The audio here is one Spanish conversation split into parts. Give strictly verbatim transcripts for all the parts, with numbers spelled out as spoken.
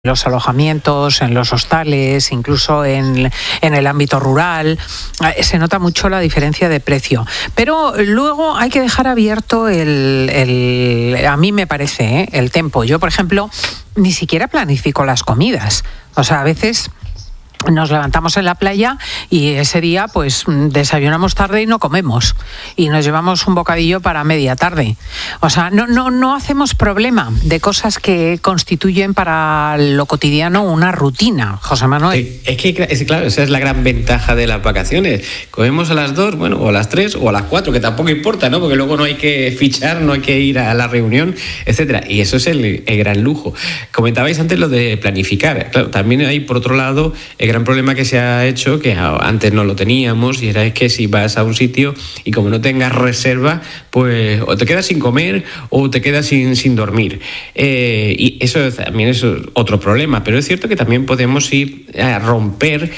los alojamientos, en los hostales, incluso en, en el ámbito rural, se nota mucho la diferencia de precio. Pero luego hay que dejar abierto el, el a mí me parece, ¿eh? el tempo. Yo, por ejemplo, ni siquiera planifico las comidas. O sea, a veces nos levantamos en la playa y ese día pues desayunamos tarde y no comemos y nos llevamos un bocadillo para media tarde. O sea, no no no hacemos problema de cosas que constituyen para lo cotidiano una rutina, José Manuel. Es que, es, claro, esa es la gran ventaja de las vacaciones. Comemos a las dos, bueno, o a las tres o a las cuatro, que tampoco importa, ¿no? Porque luego no hay que fichar, no hay que ir a la reunión, etcétera. Y eso es el, el gran lujo. Comentabais antes lo de planificar. Claro, también hay, por otro lado, el gran problema que se ha hecho, que antes no lo teníamos, y era es que si vas a un sitio y como no tengas reserva, pues o te quedas sin comer o te quedas sin, sin dormir. Eh, y eso también es otro problema, pero es cierto que también podemos ir a romper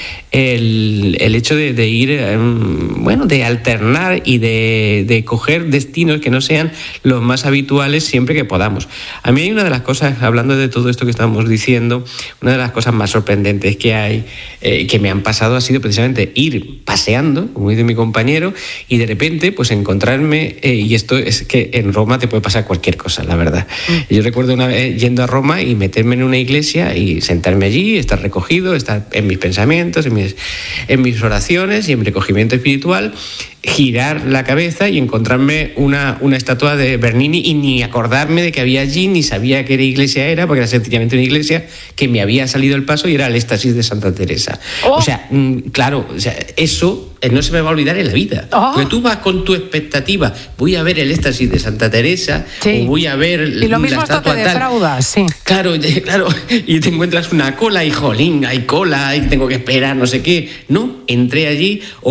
el, el hecho de, de ir, bueno, de alternar y de, de coger destinos que no sean los más habituales siempre que podamos. A mí hay una de las cosas, hablando de todo esto que estamos diciendo, una de las cosas más sorprendentes que hay, eh, que me han pasado ha sido precisamente ir paseando, como dice mi compañero, y de repente pues encontrarme, eh, y esto es que en Roma te puede pasar cualquier cosa, la verdad. Mm. Yo recuerdo una vez yendo a Roma y meterme en una iglesia y sentarme allí, estar recogido, estar en mis pensamientos, en mis, en mis oraciones y en mi recogimiento espiritual, girar la cabeza y encontrarme una, una estatua de Bernini y ni acordarme de que había allí, ni sabía qué iglesia era, porque era sencillamente una iglesia que me había salido el paso y era el éxtasis de Santa Teresa. Oh. O sea, claro, o sea, eso no se me va a olvidar en la vida. Oh. Porque tú vas con tu expectativa, voy a ver el éxtasis de Santa Teresa, sí, o voy a ver y lo mismo la estatua hasta te defraudas, sí. Claro, claro, y te encuentras una cola y jolín, hay cola y tengo que esperar, no sé qué. No, entré allí o,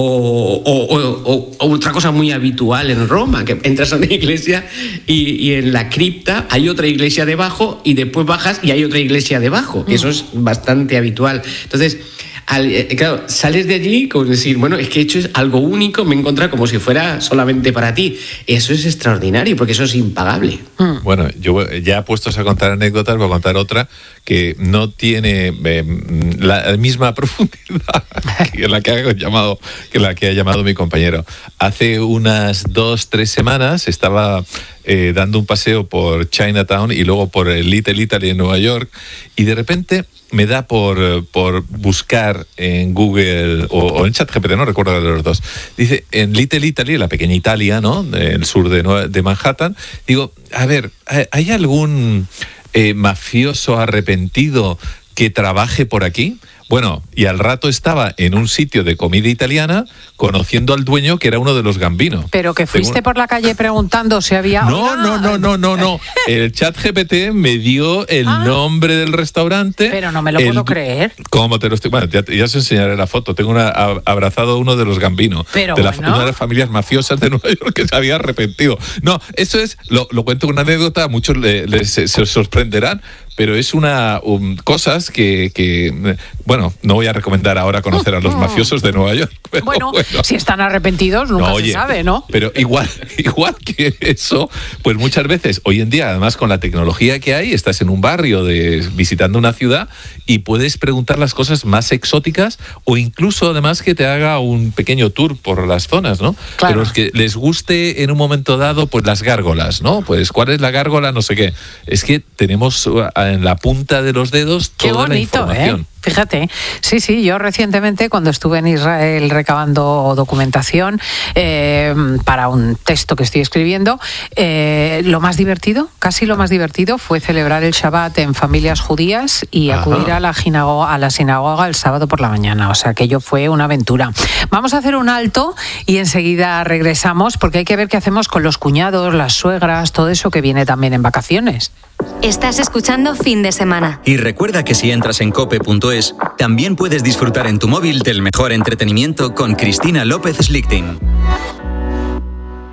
o, o, o O otra cosa muy habitual en Roma, que entras a una iglesia y, y en la cripta hay otra iglesia debajo y después bajas y hay otra iglesia debajo, que eso es bastante habitual. Entonces, al, claro, sales de allí como decir, bueno, es que he hecho algo único, me he encontrado como si fuera solamente para ti. Eso es extraordinario, porque eso es impagable. Bueno, yo ya puestos a contar anécdotas, voy a contar otra que no tiene eh, la misma profundidad que la que ha llamado, que la que ha llamado mi compañero. Hace unas dos, tres semanas estaba eh, dando un paseo por Chinatown y luego por el Little Italy en Nueva York, y de repente me da por, por buscar en Google o, o en ChatGPT, no recuerdo de los dos. Dice, en Little Italy, la pequeña Italia, ¿no? El sur de, de Manhattan. Digo, a ver, ¿hay algún eh, mafioso arrepentido que trabaje por aquí? Bueno, y al rato estaba en un sitio de comida italiana conociendo al dueño, que era uno de los Gambino. Pero que fuiste Según... por la calle preguntando si había... No, no, no, no, no, no. El ChatGPT me dio el ah, nombre del restaurante. Pero no me lo el... puedo creer. ¿Cómo te lo estoy...? Bueno, ya, ya os enseñaré la foto. Tengo una, a, abrazado a uno de los Gambino. Pero de la, bueno. Una de las familias mafiosas de Nueva York que se había arrepentido. No, eso es... Lo, lo cuento con una anécdota, a muchos les, les, se, se sorprenderán, pero es una... Um, cosas que, que... Bueno, no voy a recomendar ahora conocer a los mafiosos de Nueva York. Pero bueno, bueno, si están arrepentidos, nunca no, oye, se sabe, ¿no? Pero igual, igual que eso, pues muchas veces, hoy en día, además con la tecnología que hay, estás en un barrio de, visitando una ciudad y puedes preguntar las cosas más exóticas o incluso, además, que te haga un pequeño tour por las zonas, ¿no? Claro. Pero los que les guste en un momento dado, pues las gárgolas, ¿no? Pues, ¿cuál es la gárgola? No sé qué. Es que tenemos en la punta de los dedos toda bonito, la información. ¿eh? Fíjate, sí, sí, yo recientemente cuando estuve en Israel recabando documentación eh, para un texto que estoy escribiendo, eh, lo más divertido, casi lo más divertido fue celebrar el Shabbat en familias judías y Ajá. acudir a la, sinagoga, a la sinagoga el sábado por la mañana, o sea, aquello fue una aventura. Vamos a hacer un alto y enseguida regresamos porque hay que ver qué hacemos con los cuñados, las suegras, todo eso que viene también en vacaciones. Estás escuchando Fin de Semana. Y recuerda que si entras en cope punto es, también puedes disfrutar en tu móvil del mejor entretenimiento con Cristina López Slichting.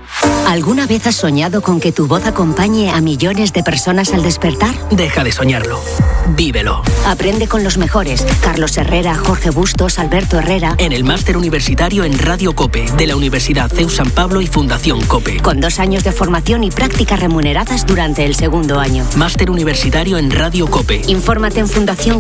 ¿Alguna vez has soñado con que tu voz acompañe a millones de personas al despertar? Deja de soñarlo. Vívelo. Aprende con los mejores. Carlos Herrera, Jorge Bustos, Alberto Herrera. En el máster universitario en Radio COPE de la Universidad C E U San Pablo y Fundación COPE. Con dos años de formación y prácticas remuneradas durante el segundo año. Máster universitario en Radio COPE. Infórmate en Fundación